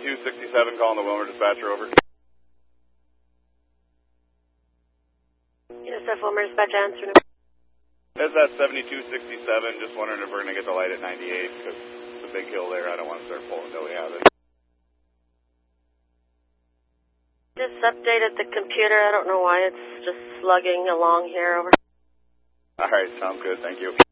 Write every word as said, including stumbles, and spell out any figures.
seventy-two sixty-seven calling the Wilmer dispatcher, over. U S F Wilmer dispatcher, answer. It's that seventy-two sixty-seven, just wondering if we're going to get the light at ninety-eight, because it's a big hill there. I don't want to start pulling until we have it. Just updated the computer. I don't know why it's just slugging along here. Over. All right, sounds good. Thank you.